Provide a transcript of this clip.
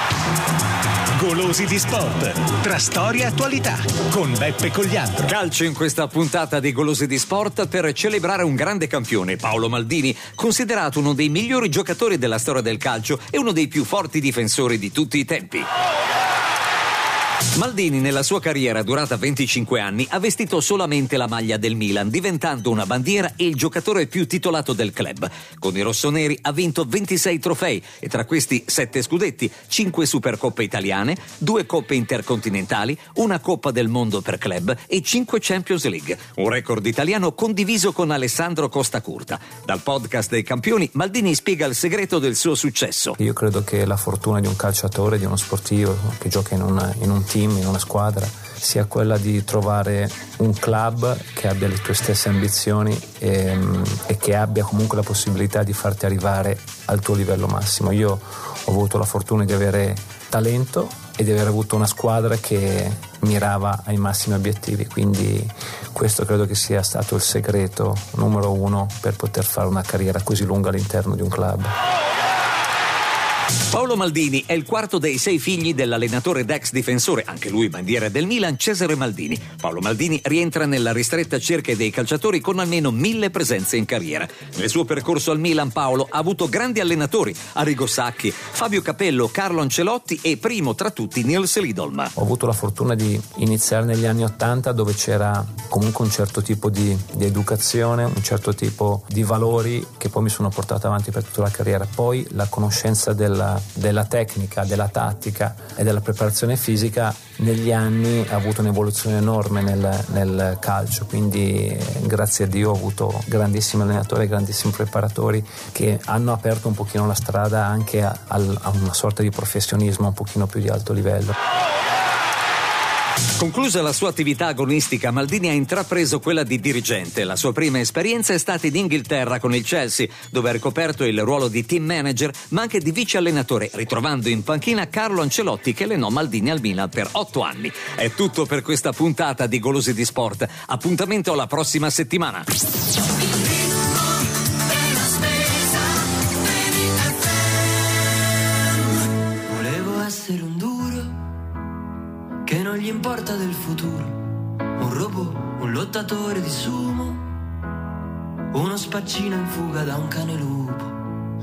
Golosi di sport, tra storia e attualità, con Beppe Cogliandro. Calcio in questa puntata di Golosi di Sport per celebrare un grande campione, Paolo Maldini, considerato uno dei migliori giocatori della storia del calcio e uno dei più forti difensori di tutti i tempi. Maldini nella sua carriera durata 25 anni ha vestito solamente la maglia del Milan, diventando una bandiera e il giocatore più titolato del club. Con i rossoneri ha vinto 26 trofei e tra questi 7 scudetti, 5 Supercoppe italiane, 2 Coppe intercontinentali, una Coppa del Mondo per club e 5 Champions League. Un record italiano condiviso con Alessandro Costacurta. Dal podcast dei campioni Maldini spiega il segreto del suo successo. Io credo che la fortuna di un calciatore, di uno sportivo che gioca in un team, in una squadra, sia quella di trovare un club che abbia le tue stesse ambizioni e che abbia comunque la possibilità di farti arrivare al tuo livello massimo. Io ho avuto la fortuna di avere talento e di aver avuto una squadra che mirava ai massimi obiettivi, quindi questo credo che sia stato il segreto numero 1 per poter fare una carriera così lunga all'interno di un club. Paolo Maldini è il quarto dei 6 figli dell'allenatore ed ex difensore, anche lui bandiera del Milan, Cesare Maldini. Paolo Maldini rientra nella ristretta cerchia dei calciatori con almeno 1000 presenze in carriera. Nel suo percorso al Milan Paolo ha avuto grandi allenatori, Arrigo Sacchi, Fabio Capello, Carlo Ancelotti e primo tra tutti Nils Lidolm. Ho avuto la fortuna di iniziare negli anni '80 dove c'era comunque un certo tipo di educazione, un certo tipo di valori che poi mi sono portato avanti per tutta la carriera. Poi la conoscenza della tecnica, della tattica e della preparazione fisica negli anni ha avuto un'evoluzione enorme nel calcio, quindi grazie a Dio ho avuto grandissimi allenatori, grandissimi preparatori che hanno aperto un pochino la strada anche a una sorta di professionismo un pochino più di alto livello. Conclusa la sua attività agonistica, Maldini ha intrapreso quella di dirigente. La sua prima esperienza è stata in Inghilterra con il Chelsea, dove ha ricoperto il ruolo di team manager, ma anche di vice allenatore, ritrovando in panchina Carlo Ancelotti che allenò Maldini al Milan per 8 anni. È tutto per questa puntata di Golosi di Sport. Appuntamento alla prossima settimana. Volevo essere un duro che non gli importa del futuro, un robot, un lottatore di sumo, uno spaccino in fuga da un cane lupo.